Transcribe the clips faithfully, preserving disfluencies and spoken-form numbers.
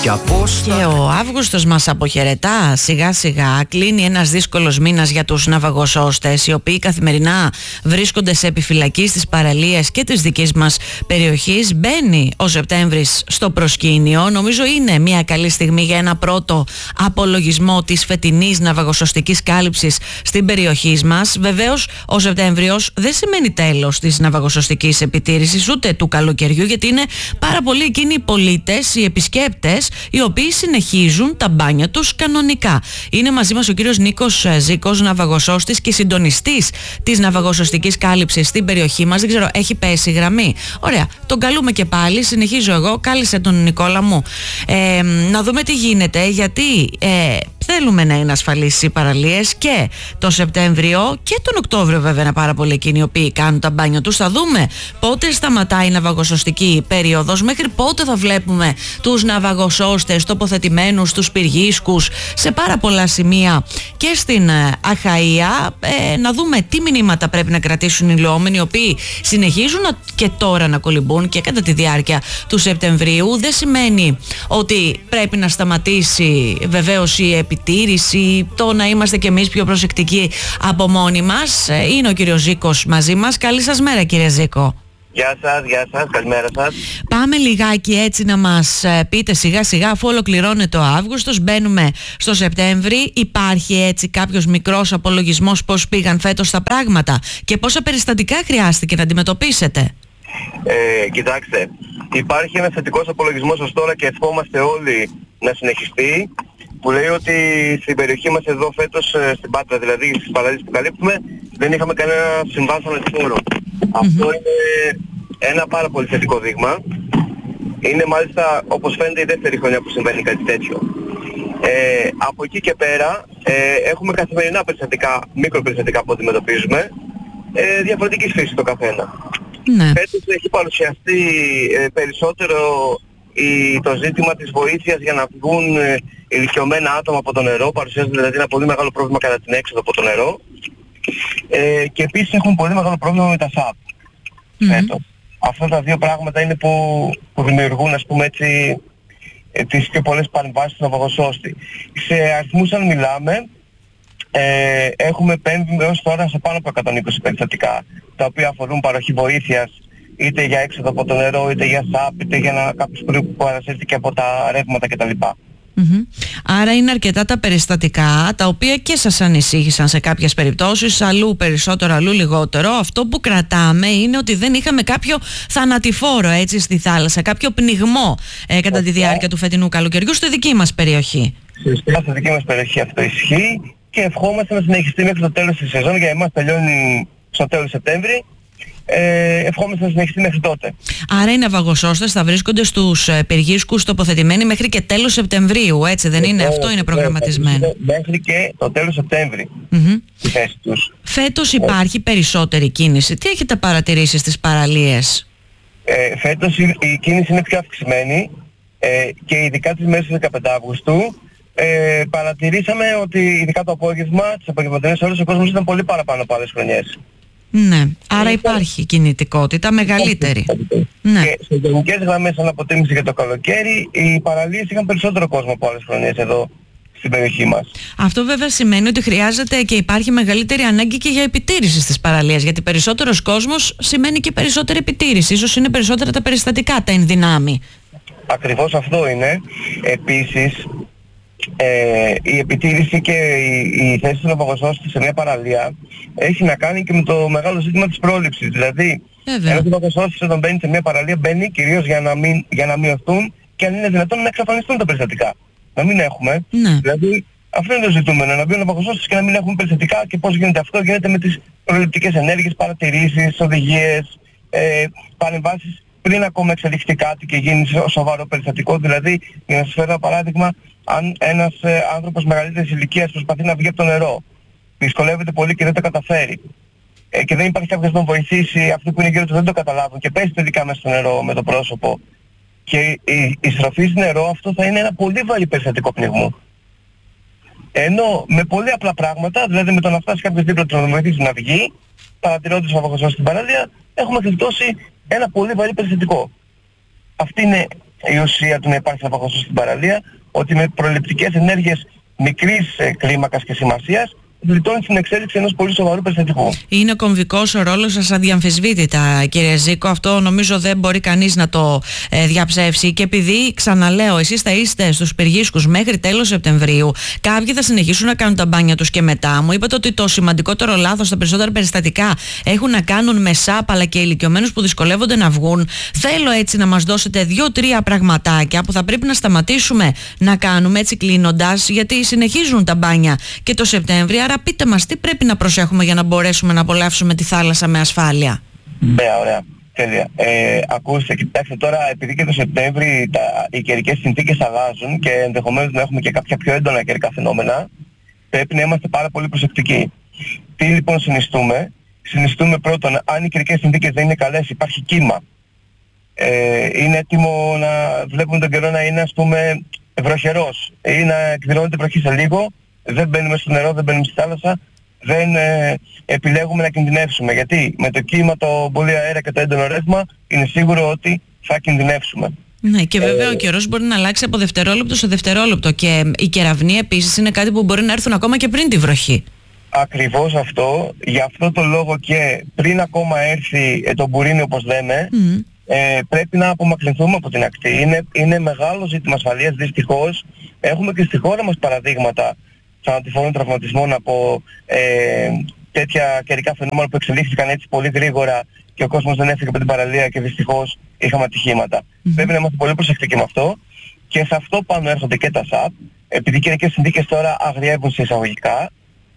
Και ο Αύγουστος μας αποχαιρετά σιγά σιγά. Κλείνει ένας δύσκολος μήνας για τους ναυαγοσώστες, οι οποίοι καθημερινά βρίσκονται σε επιφυλακή στις παραλίες και της δικής μας περιοχής. Μπαίνει ο Σεπτέμβρης στο προσκήνιο. Νομίζω είναι μια καλή στιγμή για ένα πρώτο απολογισμό της φετινής ναυαγοσωστικής κάλυψης στην περιοχή μας. Βεβαίως ο Σεπτέμβριος δεν σημαίνει τέλος της ναυαγοσωστικής επιτήρησης ούτε του καλοκαιριού, γιατί είναι πάρα πολλοί εκείνοι οι πολίτες, οι επισκέπτες, οι οποίοι συνεχίζουν τα μπάνια τους κανονικά. Είναι μαζί μας ο κύριος Νίκος Ζήκος, ναυαγοσώστης και συντονιστής της ναυαγοσωστικής κάλυψης στην περιοχή μας. Δεν ξέρω, έχει πέσει η γραμμή? Ωραία, τον καλούμε και πάλι. Συνεχίζω εγώ. Κάλεσε τον Νικόλα μου. Ε, να δούμε τι γίνεται, γιατί ε, θέλουμε να είναι ασφαλείς οι παραλίες και το Σεπτέμβριο και τον Οκτώβριο, βέβαια, είναι πάρα πολλοί εκείνοι οι οποίοι κάνουν τα μπάνια τους. Θα δούμε πότε σταματάει η ναυαγοσωστική περίοδος, μέχρι πότε θα βλέπουμε τους ναυαγοσώστες τοποθετημένους στους πυργίσκους σε πάρα πολλά σημεία και στην Αχαΐα. Ε, να δούμε τι μηνύματα πρέπει να κρατήσουν οι λεόμενοι, οι οποίοι συνεχίζουν και τώρα να κολυμπούν και κατά τη διάρκεια του Σεπτεμβρίου. Δεν σημαίνει ότι πρέπει να σταματήσει βεβαίως η επιτήρηση, το να είμαστε κι εμείς πιο προσεκτικοί από μόνοι μας. Είναι ο κύριος Ζήκος μαζί μας. Καλή σας μέρα, κύριε Ζήκο. Γεια σας, γεια σας, καλημέρα σας. Πάμε λιγάκι έτσι να μας πείτε σιγά σιγά, αφού ολοκληρώνεται ο Αύγουστος, μπαίνουμε στο Σεπτέμβρη. Υπάρχει έτσι κάποιος μικρός απολογισμός πώς πήγαν φέτος τα πράγματα και πόσα περιστατικά χρειάστηκε να αντιμετωπίσετε? Ε, κοιτάξτε, υπάρχει ένας θετικός απολογισμός ως τώρα και ευχόμαστε όλοι να συνεχιστεί, που λέει ότι στην περιοχή μας εδώ φέτος, στην Πάτρα δηλαδή, στις παραλίες που καλύπτουμε, δεν είχαμε κανένα συμβάν θανατηφόρο. Mm-hmm. Αυτό είναι ένα πάρα πολύ θετικό δείγμα. Είναι μάλιστα, όπως φαίνεται, η δεύτερη χρονιά που συμβαίνει κάτι τέτοιο. Ε, από εκεί και πέρα ε, έχουμε καθημερινά περιστατικά, μικροπεριστατικά που αντιμετωπίζουμε, ε, διαφορετικής φύσης το καθένα. Ναι. Φέτος έχει παρουσιαστεί ε, περισσότερο η, το ζήτημα της βοήθειας για να βγουν ε, ηλικιωμένα άτομα από το νερό. Παρουσιάζεται δηλαδή ένα πολύ μεγάλο πρόβλημα κατά την έξοδο από το νερό. Ε, και επίσης έχουν πολύ μεγάλο πρόβλημα με τα ΣΑΠ. Mm-hmm. Φέτος. Αυτά τα δύο πράγματα είναι που, που δημιουργούν, ας πούμε έτσι, ε, τις πιο πολλές παρεμβάσεις του ναυαγοσώστη. Σε αριθμούς αν μιλάμε, ε, έχουμε επέμβει έως τώρα σε πάνω από εκατόν είκοσι περιστατικά, τα οποία αφορούν παροχή βοήθειας είτε για έξοδο από το νερό, είτε για ΣΑΠ, είτε για να, κάποιος που παρασύρθηκε από τα ρεύματα κτλ. Mm-hmm. Άρα είναι αρκετά τα περιστατικά τα οποία και σας ανησύχησαν σε κάποιες περιπτώσεις, αλλού περισσότερο, αλλού λιγότερο. Αυτό που κρατάμε είναι ότι δεν είχαμε κάποιο θανατηφόρο έτσι στη θάλασσα, κάποιο πνιγμό ε, κατά τη διάρκεια του φετινού καλοκαιριού στη δική μας περιοχή. Στη δική μας περιοχή αυτό ισχύει και ευχόμαστε να συνεχιστεί μέχρι το τέλος της σεζόν. Για εμάς τελειώνει στο τέλος Σεπτέμβρη. Ε, ευχόμαστε να συνεχιστεί μέχρι τότε. Άρα οι ναυαγοσώστες θα βρίσκονται στους πυργίσκους τοποθετημένοι μέχρι και τέλος Σεπτεμβρίου, έτσι δεν είναι? Αυτό είναι προγραμματισμένο. Μέχρι και το τέλος Σεπτέμβρη mm-hmm. η θέση τους. Φέτος υπάρχει περισσότερη κίνηση. Τι έχετε παρατηρήσει στις παραλίες? Ε, φέτος η, η κίνηση είναι πιο αυξημένη ε, και ειδικά τις μέρες του δεκαπέντε Αυγούστου ε, παρατηρήσαμε ότι ειδικά το απόγευμα, τις απογευματινές ώρες, ο κόσμος ήταν πολύ παραπάνω από άλλες χρονιές. Ναι, άρα υπάρχει κινητικότητα μεγαλύτερη. Ναι. Και σε γενικές γραμμές, σαν αποτίμηση για το καλοκαίρι, οι παραλίες είχαν περισσότερο κόσμο από άλλες χρονιές εδώ στην περιοχή μας. Αυτό βέβαια σημαίνει ότι χρειάζεται και υπάρχει μεγαλύτερη ανάγκη και για επιτήρηση στις παραλίες, γιατί περισσότερος κόσμος σημαίνει και περισσότερη επιτήρηση. Ίσως είναι περισσότερα τα περιστατικά, τα ενδυνάμει. Ακριβώς αυτό είναι. Επίσης, Ε, η επιτήρηση και η, η θέση του ναυαγοσώστη σε μια παραλία έχει να κάνει και με το μεγάλο ζήτημα της πρόληψης. Δηλαδή, ένας ναυαγοσώστης όταν μπαίνει σε μια παραλία μπαίνει κυρίως για να, μην, για να μειωθούν και αν είναι δυνατόν να εξαφανιστούν τα περιστατικά. Να μην έχουμε. Ναι. Δηλαδή, αυτό είναι το ζητούμενο, να μπει ο ναυαγοσώστης και να μην έχουμε περιστατικά. Και πώς γίνεται αυτό? Γίνεται με τις προληπτικές ενέργειες, παρατηρήσεις, οδηγίες, ε, παρεμβάσεις πριν ακόμα εξελιχθεί κάτι και γίνει σοβαρό περιστατικό. Δηλαδή, για να σας φέρω ένα παράδειγμα, αν ένας ε, άνθρωπος μεγαλύτερης ηλικίας προσπαθεί να βγει από το νερό, δυσκολεύεται πολύ και δεν το καταφέρει ε, και δεν υπάρχει κάποιος να τον βοηθήσει, αυτοί που είναι γύρω του δεν το καταλάβουν και πέσει τελικά μέσα στο νερό με το πρόσωπο και η, η στροφή στο νερό, αυτό θα είναι ένα πολύ βαρύ περιστατικό πνιγμού. Ενώ με πολύ απλά πράγματα, δηλαδή με το να φτάσει κάποιος δίπλα του να τον βοηθήσει να βγει, παρατηρώντας ο ναυαγοσώστης στην παραλία, έχουμε γλιτώσει ένα πολύ βαρύ περιστατικό. Αυτή είναι η ουσία του να υπάρχει ναυαγοσώστης στην παραλία, ότι με προληπτικές ενέργειες μικρής ε, κλίμακας και σημασίας γλιτώνει την εξέλιξη ενός πολύ σοβαρού περιστατικού. Είναι κομβικός ο ρόλος σας αδιαμφισβήτητα, κύριε Ζήκο. Αυτό νομίζω δεν μπορεί κανείς να το ε, διαψεύσει. Και επειδή, ξαναλέω, εσείς θα είστε στους πυργίσκους μέχρι τέλος Σεπτεμβρίου, κάποιοι θα συνεχίσουν να κάνουν τα μπάνια τους και μετά. Μου είπατε ότι το σημαντικότερο λάθος, τα περισσότερα περιστατικά έχουν να κάνουν με ΣΑΠ αλλά και ηλικιωμένους που δυσκολεύονται να βγουν. Θέλω έτσι να μας δώσετε δύο-τρία πραγματάκια που θα πρέπει να σταματήσουμε να κάνουμε, έτσι κλείνοντας, γιατί συνεχίζουν τα μπάνια και το Σεπτέμβριο. Άρα πείτε μας τι πρέπει να προσέχουμε για να μπορέσουμε να απολαύσουμε τη θάλασσα με ασφάλεια. Ναι, ωραία. Τέλεια. Ε, ακούστε, κοιτάξτε τώρα, επειδή και το Σεπτέμβρη τα, οι καιρικές συνθήκες αλλάζουν και ενδεχομένως να έχουμε και κάποια πιο έντονα καιρικά φαινόμενα, πρέπει να είμαστε πάρα πολύ προσεκτικοί. Τι λοιπόν συνιστούμε? Συνιστούμε πρώτον, αν οι καιρικές συνθήκες δεν είναι καλές, υπάρχει κύμα. Ε, είναι έτοιμο να βλέπουμε τον καιρό να είναι, ας πούμε, βροχερός ή να εκδηλώνεται βροχή σε λίγο. Δεν μπαίνουμε στο νερό, δεν μπαίνουμε στη θάλασσα, δεν ε, επιλέγουμε να κινδυνεύσουμε. Γιατί με το κύμα, το πολύ αέρα και το έντονο ρεύμα είναι σίγουρο ότι θα κινδυνεύσουμε. Ναι, και βέβαια ε, ο καιρός μπορεί να αλλάξει από δευτερόλεπτο σε δευτερόλεπτο και οι κεραυνοί επίσης είναι κάτι που μπορεί να έρθουν ακόμα και πριν τη βροχή. Ακριβώς αυτό. Γι' αυτό το λόγο και πριν ακόμα έρθει ε, το μπουρίνι, όπως λέμε, mm. ε, πρέπει να απομακρυνθούμε από την ακτή. Είναι, είναι μεγάλο ζήτημα ασφαλείας, δυστυχώς. Έχουμε και στη χώρα μας παραδείγματα θανατηφόρων τραυματισμών από ε, τέτοια καιρικά φαινόμενα που εξελίχθηκαν έτσι πολύ γρήγορα και ο κόσμος δεν έφυγε από την παραλία και δυστυχώς είχαμε ατυχήματα. Mm-hmm. Πρέπει να είμαστε πολύ προσεκτικοί με αυτό και σε αυτό πάνω έρχονται και τα ΣΑΠ, επειδή οι καιρικές συνθήκες τώρα αγριεύουν σε εισαγωγικά.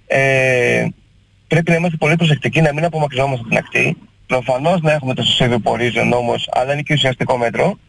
Ε, πρέπει να είμαστε πολύ προσεκτικοί, να μην απομακρυνόμαστε από την ακτή. Προφανώς να έχουμε το σωσίδιο που ορίζει ο νόμος, αλλά είναι και ουσιαστικό μέτρο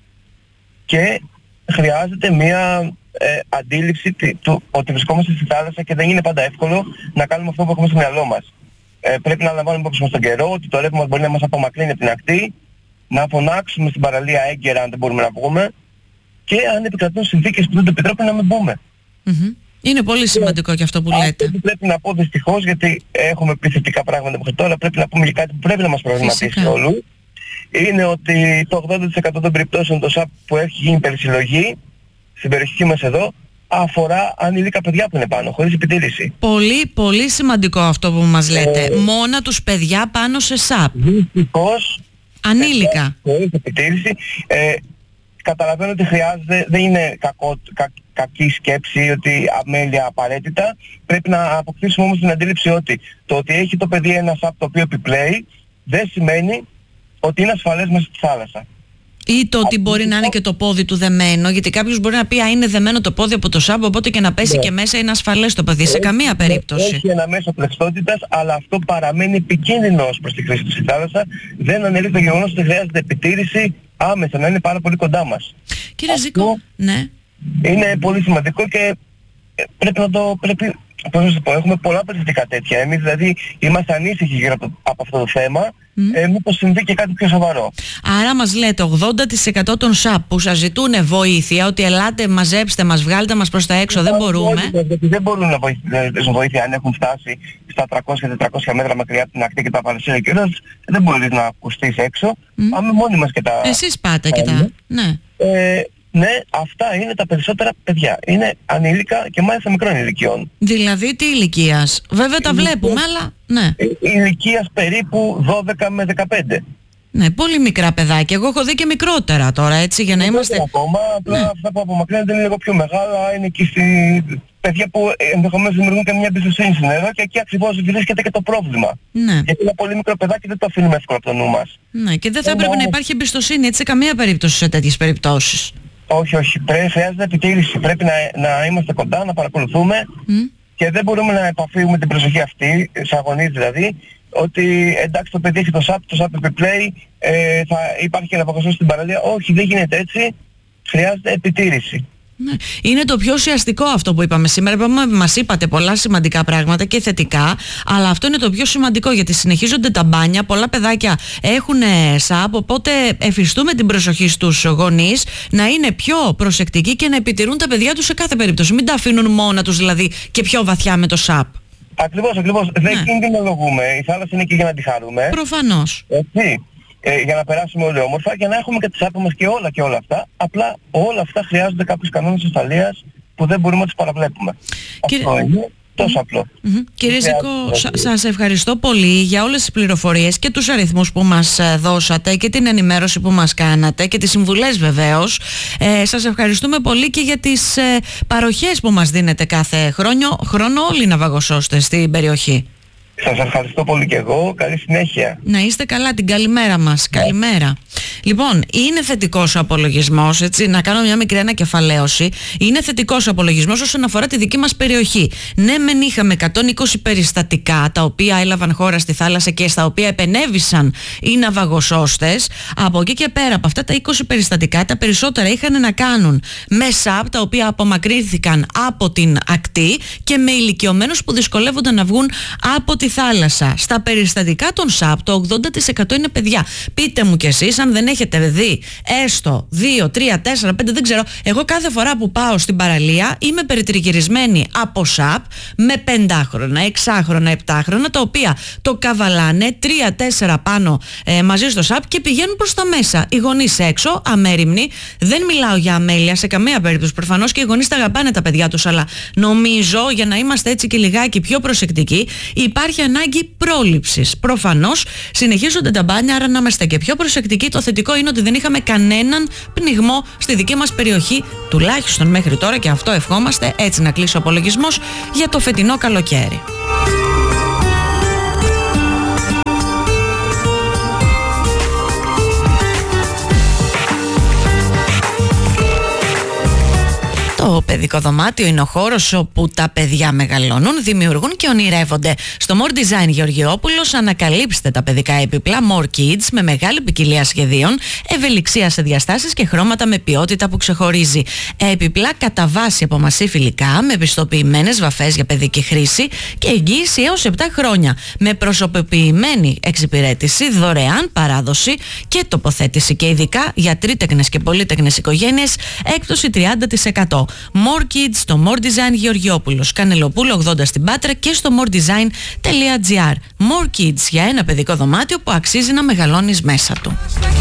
και χρειάζεται μια Ε, αντίληψη του ότι βρισκόμαστε στη θάλασσα και δεν είναι πάντα εύκολο να κάνουμε αυτό που έχουμε στο μυαλό μας. Ε, πρέπει να λαμβάνουμε υπόψη μας τον καιρό, ότι το ρεύμα μπορεί να μας απομακρύνει από την ακτή, να φωνάξουμε στην παραλία έγκαιρα αν δεν μπορούμε να βγούμε και αν επικρατούν συνθήκες που δεν το επιτρέπουν να μην μπούμε. Mm-hmm. Είναι πολύ σημαντικό και αυτό που λέτε. Αυτό πρέπει να πω δυστυχώς, γιατί έχουμε πει θετικά πράγματα μέχρι τώρα, πρέπει να πούμε και κάτι που πρέπει να μας προβληματίσει όλου. Είναι ότι το ογδόντα τοις εκατό των περιπτώσεων το ΣΑΠ που έχει γίνει περισυλλογή στην περιοχή μας εδώ αφορά ανήλικα παιδιά που είναι πάνω, χωρίς επιτήρηση. Πολύ, πολύ σημαντικό αυτό που μας λέτε. Ε, Μόνα τους παιδιά πάνω σε ΣΑΠ. Δυστυχώς. Ανήλικα. Χωρίς επιτήρηση. Ε, καταλαβαίνω ότι χρειάζεται, δεν είναι κακό, κα, κακή σκέψη, ότι αμέλεια απαραίτητα. Πρέπει να αποκτήσουμε όμως την αντίληψη ότι το ότι έχει το παιδί ένα ΣΑΠ το οποίο επιπλέει δεν σημαίνει ότι είναι ασφαλές μέσα στη θάλασσα. Ή το ότι μπορεί να είναι και το πόδι του δεμένο, γιατί κάποιος μπορεί να πει «Α, είναι δεμένο το πόδι από το ΣΑΠ, οπότε και να πέσει ναι. και μέσα είναι ασφαλές το παιδί». Σε καμία περίπτωση. Έχει ένα μέσο πλευστότητας, αλλά αυτό παραμένει επικίνδυνο ως προς τη χρήση του στη θάλασσα. Δεν αναιρεί το γεγονός ότι χρειάζεται επιτήρηση άμεσα, να είναι πάρα πολύ κοντά μας. Κύριε Ζήκο, ναι. Είναι πολύ σημαντικό και πρέπει να το... Πρέπει, πώς να το πω, έχουμε πολλά περιστατικά τέτοια. Εμείς δηλαδή είμαστε ανήσυχοι γύρω από, από αυτό το θέμα. Mm. Ε, μήπως συμβεί και κάτι πιο σοβαρό. Άρα μας λέτε ογδόντα τοις εκατό των ΣΑΠ που σας ζητούν βοήθεια, ότι ελάτε, μαζέψτε μας, βγάλτε μας προς τα έξω, δεν μπορούμε. Γιατί δεν μπορούν να βοηθήσουν βοήθεια αν έχουν φτάσει στα τριακόσια με τετρακόσια μέτρα μακριά από την ακτή και τα παρασύρει και δεν μπορείς να ακουστείς έξω. Mm. Πάμε μόνοι μας και τα... Εσείς πάτε και τα... Ναι. Ε, ναι, αυτά είναι τα περισσότερα παιδιά. Είναι ανήλικα και μάλιστα μικρών ηλικιών. Δηλαδή τι ηλικίας? Βέβαια τα βλέπουμε, αλλά ναι. Ηλικίας περίπου δώδεκα με δεκαπέντε. Ναι, πολύ μικρά παιδάκια. Εγώ έχω δει και μικρότερα τώρα, έτσι, για να δεν είμαστε... Ακόμα, απλά ναι. αυτά που απομακρύνονται είναι λίγο πιο μεγάλα, είναι και στη... παιδιά που ενδεχομένως δημιουργούν και μια εμπιστοσύνη στο νερό και εκεί ακριβώς βρίσκεται και το πρόβλημα. Ναι. Γιατί ένα πολύ μικρό παιδάκι δεν το αφήνουμε εύκολα από το νου μας. Ναι, και δεν θα έπρεπε να υπάρχει εμπιστοσύνη, έτσι, σε καμία περίπτωση σε τέτοιες περιπτώσεις. Όχι, όχι. Πρέπει, χρειάζεται επιτήρηση. Πρέπει να, να είμαστε κοντά, να παρακολουθούμε mm. και δεν μπορούμε να επαφίουμε την προσοχή αυτή, σαν γονείς δηλαδή, ότι εντάξει το παιδί έχει το ΣΑΠ, το ΣΑΠ επιπλέει, ε, θα υπάρχει και ναυαγοσώστης στην παραλία. Όχι, δεν γίνεται έτσι. Χρειάζεται επιτήρηση. Ναι. Είναι το πιο ουσιαστικό αυτό που είπαμε σήμερα. Μας είπατε πολλά σημαντικά πράγματα και θετικά, αλλά αυτό είναι το πιο σημαντικό, γιατί συνεχίζονται τα μπάνια, πολλά παιδάκια έχουν ΣΑΠ, οπότε εφιστούμε την προσοχή στους γονείς να είναι πιο προσεκτικοί και να επιτηρούν τα παιδιά τους σε κάθε περίπτωση. Μην τα αφήνουν μόνα τους δηλαδή και πιο βαθιά με το ΣΑΠ. Ακριβώς, ακριβώς. Ναι. Δεν κινδυνολογούμε. Η θάλασσα είναι εκεί για να τη χαρούμε. Προφανώς. Έτσι. ε, για να περάσουμε όλοι όμορφα, για να έχουμε και τις άπομες και όλα και όλα αυτά. Απλά όλα αυτά χρειάζονται κάποιους κανόνες ασφαλείας που δεν μπορούμε να τους παραβλέπουμε. Κύριε... Αυτό είναι τόσο απλό. Mm-hmm. Κύριε Ζήκο, σα, σας ευχαριστώ πολύ για όλες τις πληροφορίες και τους αριθμούς που μας δώσατε και την ενημέρωση που μας κάνατε και τις συμβουλές βεβαίως. Ε, σας ευχαριστούμε πολύ και για τις ε, παροχές που μας δίνετε κάθε χρόνο, χρόνο όλοι οι ναυαγοσώστες στην περιοχή. Σας ευχαριστώ πολύ και εγώ. Καλή συνέχεια. Να είστε καλά, την καλημέρα μας. Yeah. Καλημέρα. Λοιπόν, είναι θετικός ο απολογισμός, έτσι, να κάνω μια μικρή ανακεφαλαίωση. Είναι θετικός ο απολογισμός όσον αφορά τη δική μας περιοχή. Ναι, μεν είχαμε εκατόν είκοσι περιστατικά τα οποία έλαβαν χώρα στη θάλασσα και στα οποία επενέβησαν οι ναυαγοσώστες. Από εκεί και πέρα, από αυτά τα είκοσι περιστατικά, τα περισσότερα είχαν να κάνουν με ΣΑΠ, τα οποία απομακρύνθηκαν από την ακτή και με ηλικιωμένους που δυσκολεύονταν να βγουν από τη θάλασσα. Στα περιστατικά των ΣΑΠ το ογδόντα τοις εκατό είναι παιδιά. Πείτε μου κι εσείς αν δεν έχετε δει έστω δύο, τρία, τέσσερα, πέντε, δεν ξέρω. Εγώ κάθε φορά που πάω στην παραλία είμαι περιτριγυρισμένη από ΣΑΠ με πεντάχρονα, εξάχρονα, επτάχρονα, τα οποία το καβαλάνε τρία τέσσερα πάνω ε, μαζί στο ΣΑΠ και πηγαίνουν προς τα μέσα. Οι γονείς έξω, αμέριμνοι, δεν μιλάω για αμέλεια σε καμία περίπτωση. Προφανώς και οι γονείς τα αγαπάνε τα παιδιά τους, αλλά νομίζω για να είμαστε έτσι και λιγάκι πιο προσεκτικοί, υπάρχει ανάγκη πρόληψης. Προφανώς συνεχίζονται τα μπάνια, άρα να είμαστε και πιο προσεκτικοί. Το θετικό είναι ότι δεν είχαμε κανέναν πνιγμό στη δική μας περιοχή, τουλάχιστον μέχρι τώρα, και αυτό ευχόμαστε, έτσι να κλείσει ο απολογισμός για το φετινό καλοκαίρι. Το παιδικό δωμάτιο είναι ο χώρος όπου τα παιδιά μεγαλώνουν, δημιουργούν και ονειρεύονται. Στο More Design Γεωργιόπουλος ανακαλύψτε τα παιδικά έπιπλα More Kids με μεγάλη ποικιλία σχεδίων, ευελιξία σε διαστάσεις και χρώματα με ποιότητα που ξεχωρίζει. Έπιπλα κατά βάση από μασίφ υλικά με πιστοποιημένες βαφές για παιδική χρήση και εγγύηση έως επτά χρόνια. Με προσωποποιημένη εξυπηρέτηση, δωρεάν παράδοση και τοποθέτηση και ειδικά για τρίτεκνες και πολύτεκνες οικογένειες έκπτωση τριάντα τοις εκατό. More Kids στο More Design Γεωργιόπουλος, Κανελοπούλου ογδόντα στην Πάτρα και στο moredesign τελεία gr. More Kids για ένα παιδικό δωμάτιο που αξίζει να μεγαλώνεις μέσα του.